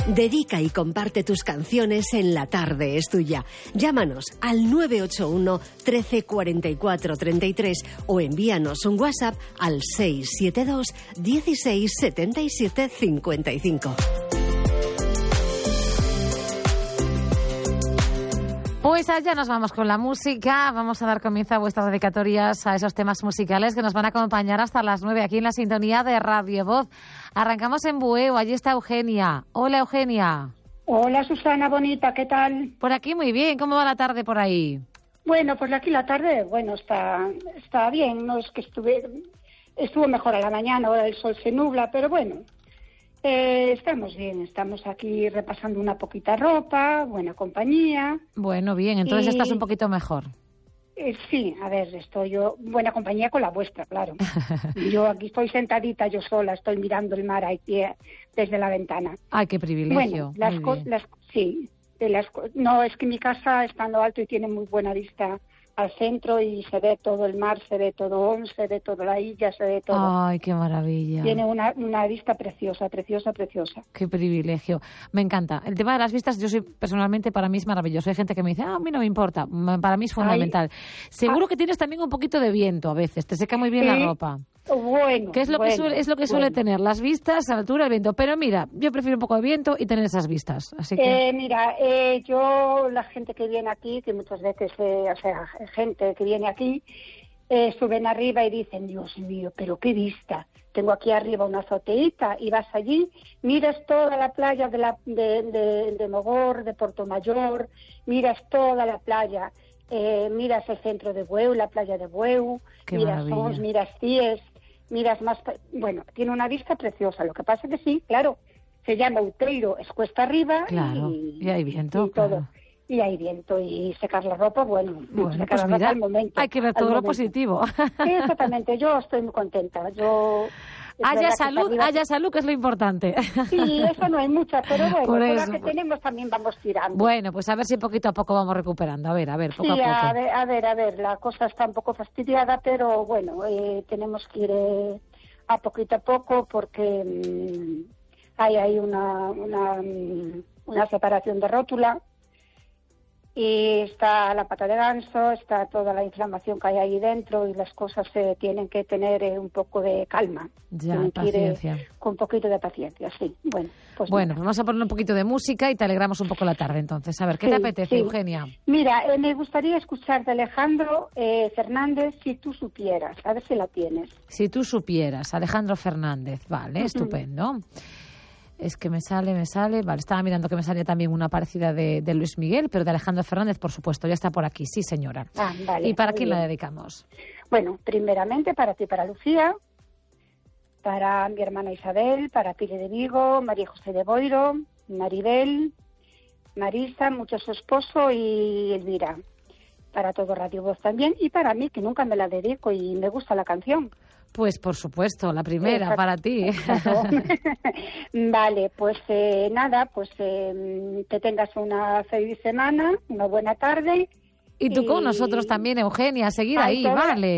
Dedica y comparte tus canciones en La Tarde es Tuya. Llámanos al 981 13 44 33 o envíanos un WhatsApp al 672 16 77 55. Pues allá nos vamos con la música. Vamos a dar comienzo a vuestras dedicatorias a esos temas musicales que nos van a acompañar hasta las 9 aquí en la sintonía de Radio Voz. Arrancamos en Bueu, allí está Eugenia. Hola, Eugenia. Hola, Susana, bonita, ¿qué tal? Por aquí muy bien, ¿cómo va la tarde por ahí? Bueno, pues aquí la tarde, bueno, está bien, no es que estuvo mejor a la mañana, ahora el sol se nubla, pero bueno, estamos bien, estamos aquí repasando una poquita ropa, buena compañía. Bueno, bien, entonces estás un poquito mejor. Sí, a ver, estoy yo, buena compañía con la vuestra, claro. Yo aquí estoy sentadita, yo sola, estoy mirando el mar aquí desde la ventana. Ay, qué privilegio. Bueno, no, es que mi casa está en lo alto y tiene muy buena vista al centro y se ve todo el mar, se ve todo Ons, se ve toda la isla, se ve todo. Ay, qué maravilla. Tiene una vista preciosa, preciosa, preciosa. Qué privilegio. Me encanta. El tema de las vistas, yo soy personalmente, para mí es maravilloso. Hay gente que me dice, a mí no me importa. Para mí es fundamental. Seguro que tienes también un poquito de viento a veces. Te seca muy bien la ropa. Bueno, ¿Qué es lo que suele tener? Las vistas, a la altura, el viento. Pero mira, yo prefiero un poco de viento y tener esas vistas. Así que... yo, la gente que viene aquí, que muchas veces, gente que viene aquí, suben arriba y dicen, Dios mío, pero qué vista. Tengo aquí arriba una azoteíta y vas allí, miras toda la playa de Mogor, de Portomayor, miras toda la playa, miras el centro de Bueu, la playa de Bueu, miras Ons, miras Cies, miras más... Bueno, tiene una vista preciosa. Lo que pasa que sí, claro, se llama Outeiro, es cuesta arriba. Claro, y hay viento, y todo. Y hay viento y secar la ropa, bueno secar pues la mira, ropa al momento. Hay que ver todo lo positivo. Sí, exactamente, yo estoy muy contenta. Haya salud, que es lo importante. Sí, eso no hay mucha, pero bueno, con la que tenemos también vamos tirando. Bueno, pues a ver si poquito a poco vamos recuperando. A ver, poco a poco. A ver, la cosa está un poco fastidiada, pero bueno, tenemos que ir a poquito a poco porque hay una separación de rótula. Y está la pata de ganso, está toda la inflamación que hay ahí dentro y las cosas se tienen que tener un poco de calma. Paciencia. Con un poquito de paciencia, sí. Pues vamos a poner un poquito de música y te alegramos un poco la tarde entonces. A ver, ¿qué te apetece, Eugenia? Mira, me gustaría escuchar de Alejandro Fernández, Si tú supieras. A ver si la tienes. Si tú supieras, Alejandro Fernández. Vale, estupendo. Es que me sale. Vale, estaba mirando que me salía también una parecida de Luis Miguel, pero de Alejandro Fernández, por supuesto, ya está por aquí. Sí, señora. Vale. ¿Y para quién la dedicamos? Bueno, primeramente para ti, para Lucía, para mi hermana Isabel, para Pili de Vigo, María José de Boiro, Maribel, Marisa, mucho su esposo y Elvira. Para todo Radio Voz también y para mí, que nunca me la dedico y me gusta la canción. Pues por supuesto, la primera para ti. Vale, pues que tengas una feliz semana, una buena tarde. Y tú con nosotros también, Eugenia, a seguir ahí, vale.